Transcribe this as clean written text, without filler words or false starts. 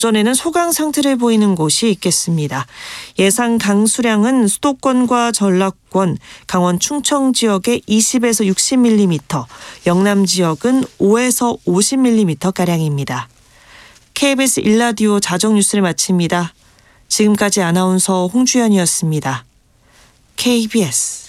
오전에는 소강 상태를 보이는 곳이 있겠습니다. 예상 강수량은 수도권과 전라권, 강원 충청 지역에 20에서 60mm, 영남 지역은 5에서 50mm가량입니다. KBS 1라디오 자정 뉴스를 마칩니다. 지금까지 아나운서 홍주연이었습니다. KBS